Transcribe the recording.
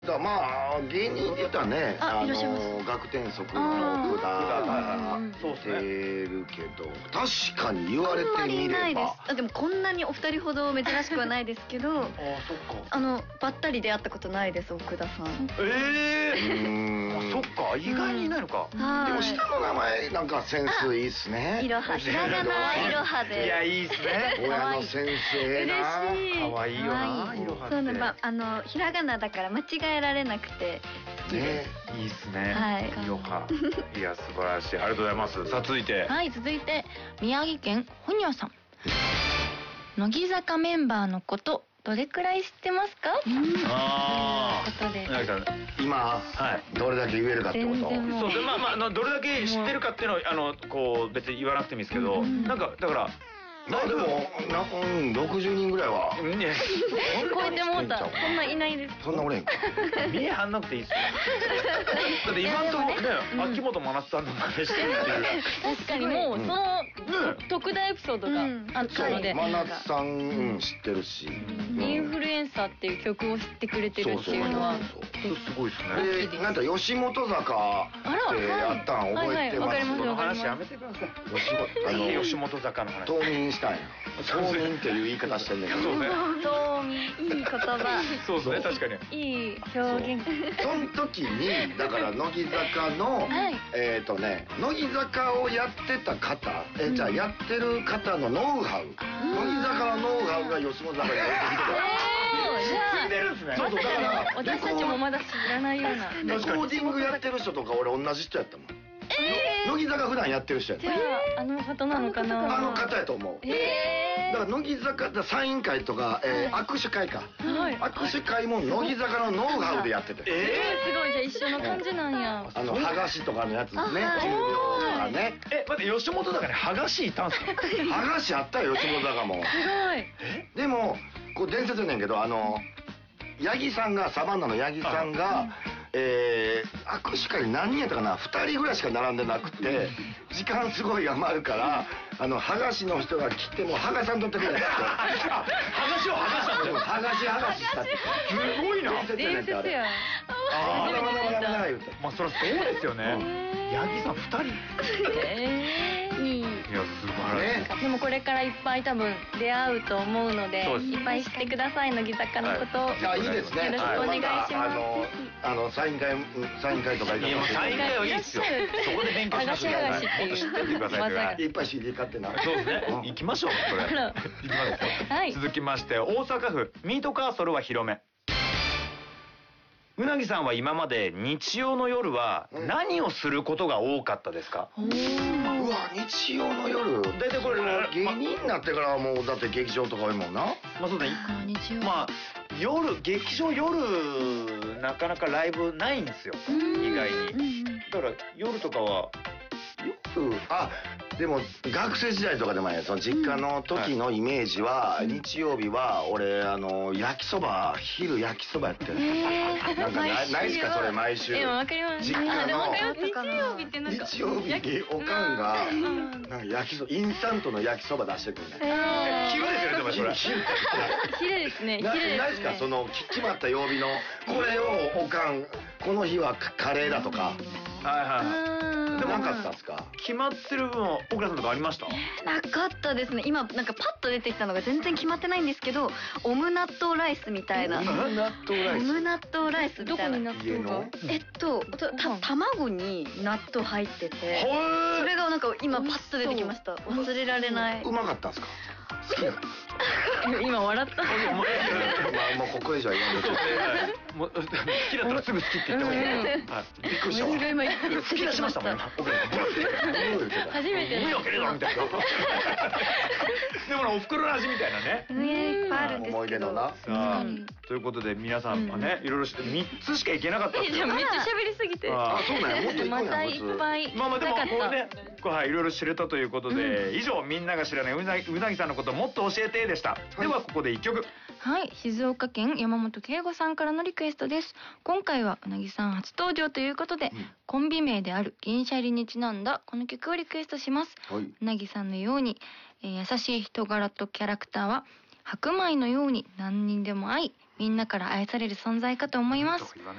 まあ芸人って言ったらね、学天則の奥田してるけど、確かに言われてみれば。 でもこんなにお二人ほど珍しくはないですけど、ばったり出会ったことないです、奥田さん。 そっか、意外にいないのか。 でも下の名前なんかセンスいいっすね。 いろは、ひらがなはいろはで。 いや、いいっすね。 親の先生な。 嬉しい。 可愛いよな、いろはって。 そうね、ひらがなだから間違えられなくて。 ね、 いいっすね。 はい。 いろは。いや、素晴らしい。ありがとうございます。さあ、続いて。 はい、続いて宮城県ほにょさん。乃木坂メンバーのことどれくらい知ってますか？ ああ。 今どれだけ言えるかってこと。そうで、まあどれだけ知ってるかっていうのはこう別に言わなくてもいいですけど、なんかだから。 まあでも60人ぐらいは超えてもうた。そんないないです。 そんな俺んか。 見えはんなくていいっすよ。だって今んとこね、秋元真夏さんの真似してるっていう。 確かにもうその特大エピソードがあったので、 真夏さん知ってるし、 インフルエンサーっていう曲を知ってくれてるっていうのはすごいですね。 で、なんか吉本坂ってやったん覚えてます？ その話やめてください。吉本坂の話。 冬眠したんや。冬眠っていう言い方してんねんけど。 そうね。 冬眠、いい言葉。 そうですね、確かに。 いい表現。 その時にだから乃木坂の乃木坂をやってた方、じゃあやってる方のノウハウ、乃木坂のノウハウが吉本坂に入ってきてた。 知ってるんですね。 まさか私たちもまだ知らないような。 レコーディングやってる人とか俺同じ人やったもん。乃木坂普段やってる人やった。 あの方なのかな。 あの方やと思う。だから乃木坂サイン会とか握手会か。握手会も乃木坂のノウハウでやってて。 すごい、じゃあ一緒の感じなんや。 剥がしとかのやつですね。10秒とかね。 待って、吉本坂に剥がしいたんすか？ 剥がしあったよ、吉本坂も。 すごい。 でもこう伝説やねんけど、八木さんが、サバンナの八木さんが握手会何人やったかな、2人ぐらいしか並んでなくて、時間すごい余るから剥がしの人が来ても剥がさんとってくれって。 剥がしを剥がしたんですよ。 剥がししたって。 すごいな。 伝説や。 まあそりゃそうですよね。八木さん2人。 いい。 いや、素晴らしい。 でもこれからいっぱい多分出会うと思うので、いっぱい知ってください、乃木坂のこと。 いいですね。 よろしくお願いします。 サイン会とかいや、もうサイン会はいいですよ。そこで勉強しましょう。もっと知ってってくださいから。 いっぱい CD 買ってな。 そうですね。行きましょう、これ。行きますよ。続きまして、大阪府ミートカーソルは広め。うなぎさんは今まで日曜の夜は何をすることが多かったですか？ うわ、日曜の夜。だいたいこれ芸人になってからもうだって劇場とか多いもんな。 まあそうだね。まあ劇場夜なかなかライブないんですよ、意外に。だから夜とかはでも学生時代とかでもね、その実家の時のイメージは日曜日は俺焼きそば、昼焼きそばやってる。なんかないっすかそれ毎週。 わかります。 実家の日曜日ってなんか日曜日おかんがなんかインスタントの焼きそば出してくるね。 昼ですよね、でもそれ。 昼ですね。 ないっすかその決まった曜日のこれをおかんこの日はカレーだとか。でもなかったっすか？ 決まってる分は奥田さんとかありました？ なかったですね。今なんかパッと出てきたのが全然決まってないんですけど、オム納豆ライスみたいな。 オム納豆ライス。 オム納豆ライスみたいな。 どこに納豆が？ 卵に納豆入ってて、それがなんか今パッと出てきました。忘れられない。 うまかったんすか？好きな。 今笑った。 もうここ以上は言わない。 好きだったらすぐ好きって言った方がいい。びっくりしたわ。吹き出しましたもん今。 初めて。 海のけれどみたいな。でもお袋の味みたいなね。 いっぱいあるんですけど。 思い出のな。 ということで皆さんはね、いろいろして3つしかいけなかったんですよ。 めっちゃ喋りすぎて。 そうなんや。もっとまたいっぱい。 まあでもこうね、いろいろ知れたということで、以上みんなが知らないうなぎさんのことをもっと教えてでした。ではここで1曲。 はい、静岡県山本圭吾さんからのリクエストです。今回はうなぎさん初登場ということで、コンビ名である銀シャリにちなんだこの曲をリクエストします。うなぎさんのように、優しい人柄とキャラクターは白米のように何人でも愛、みんなから愛される存在かと思います。